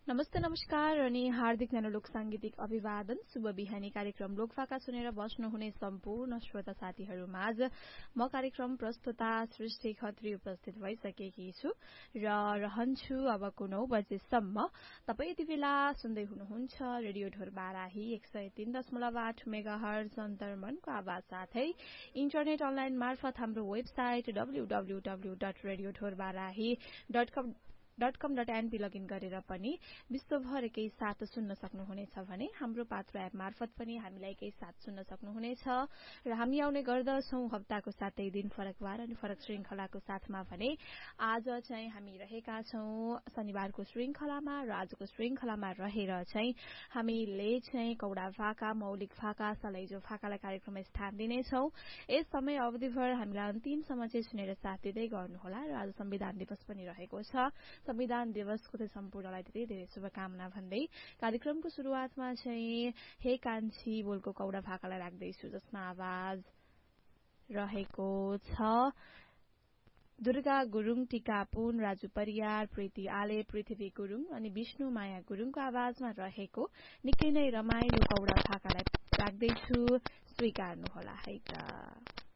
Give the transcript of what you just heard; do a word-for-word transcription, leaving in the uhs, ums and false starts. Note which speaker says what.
Speaker 1: नमस्ते नमस्कार अनि हार्दिक न्यानो लोक सांगीतिक अभिवादन शुभ बिहानी कार्यक्रम लोकभाका सुनेर बस्नुहुने सम्पूर्ण श्रोता साथीहरूमाझ म कार्यक्रम प्रस्तुता सृष्टि खत्री उपस्थित भइसकेकी छु र रहन्छु अबको नौ बजेसम्म। तपाई यति बेला सुन्दै हुनुहुन्छ रेडियो ढोर बाराही एक सय तीन दशमलव आठ मेगा हर्ज अन्तर्मनको आवाज साथै इन्टरनेट अनलाइन मार्फत हाम्रो website W W W dot radio ढोर बाराही डट कम डट कम डट एनपी लगइन गरेर पनि विश्वभर एकै साथ सुन्न सक्नुहुनेछ भने हाम्रो पात्र एप मार्फत पनि हामीलाई एकै साथ सुन्न सक्नुहुनेछ र हामी आउने गर्दछौं हप्ताको सातै दिन फरकबार अनि फरक श्रृंखलाको साथमा भने आज चाहिँ हामी रहेका छौं शनिबारको श्रृंखलामा र आजको श्रृंखलामा रहेर चाहिँ हामीले चाहिँ कौडा भाका मौलिक भाका सलैजो भाकालाई कार्यक्रममा स्थान दिनेछौं। यस समय अवधिभर हामीलाई अन्तिमसम्म चाहिँ सुनेर साथ दिँदै गर्नुहोला र आज संविधान दिवस पनि रहेको छ। संविधान दिवसको चाहिँ सम्पूर्णलाई धेरै धेरै शुभकामना भन्दै कार्यक्रमको शुरूआतमा चाहिँ हे कान्छी बोलको कौडा भाकालाई राख्दैछु जसमा आवाज रहेको छ दुर्गा गुरुङ, टीका पुन, राजु परियार, प्रीति आले, पृथ्वी गुरुङ अनि विष्णु माया गुरुङको आवाजमा रहेको निकै नै रमाइलो कौडा भाकालाई राख्दैछु, स्वीकार्नुहोला है त।